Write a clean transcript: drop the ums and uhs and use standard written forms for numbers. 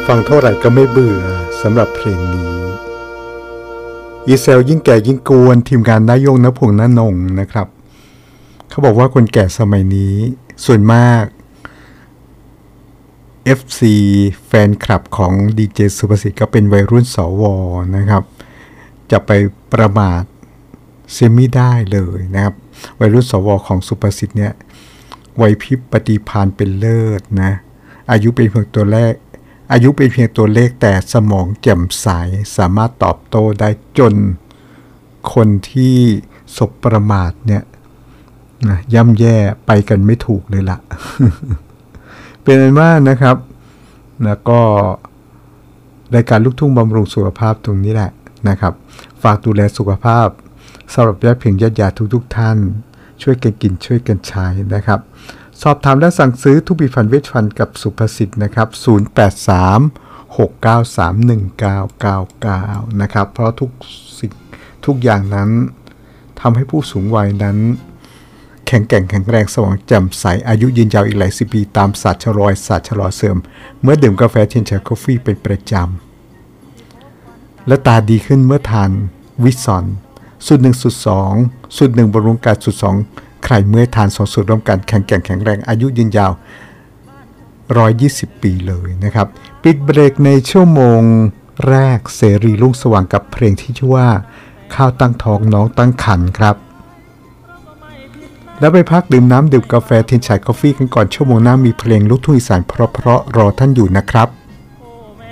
ฟังเท่าไหร่ก็ไม่เบื่อสำหรับเพลงนี้อีเซลยิ่งแก่ยิ่งกวนทีมงานนายงณพงษ์ณนงนะครับเขาบอกว่าคนแก่สมัยนี้ส่วนมาก FC แฟนคลับของดีเจสุภสิทธิ์ก็เป็นวัยรุ่นสวนะครับจะไปประมาทเสียไม่ได้เลยนะครับวัยรุ่นสวของสุภสิทธิ์เนี่ยไหวพริบปฏิภาณเป็นเลิศนะอายุเป็นเพียงตัวเลขแต่สมองแจ่มใสสามารถตอบโต้ได้จนคนที่สบประมาทเนี่ยนะย่ำแย่ไปกันไม่ถูกเลยล่ะ เป็นอันว่านะครับแล้วก็รายการลูกทุ่งบำรุงสุขภาพตรงนี้แหละนะครับฝากดูแลสุขภาพสำหรับญาติเพียงญาติทุกท่านช่วยกันกินช่วยกันใช้นะครับสอบถามและสั่งซื้อทุกปีฟันเวชฟันกับสุภสิทธิ์นะครับ0836931999นะครับเพราะทุกสิ่งทุกอย่างนั้นทำให้ผู้สูงวัยนั้นแข็งแรงสว่างแจ่มใสอายุยืนยาวอีกหลายสิบปีตามศาสตร์ชะลอเสื่อมเมื่อดื่มกาแฟเทียนชาคอฟฟี่เป็นประจำและตาดีขึ้นเมื่อทานวิซอนสูตร1สูตร2สูตร1บำรุงกายสูตร2ใครเมื่อทาน2สูตรร่วมกันแข็งแรงอายุยืนยาว120ปีเลยนะครับปิดเบรกในชั่วโมงแรกเสรีรุ่งสว่างกับเพลงที่ชื่อว่าข้าวตั้งท้องน้องตั้งครรภ์ครับแล้วไปพักดื่มน้ำดื่มกาแฟเทียนฉายกาแฟกันก่อนชั่วโมงหน้ามีเพลงลูกทุ่งอีสานเพราะรอท่านอยู่นะครับ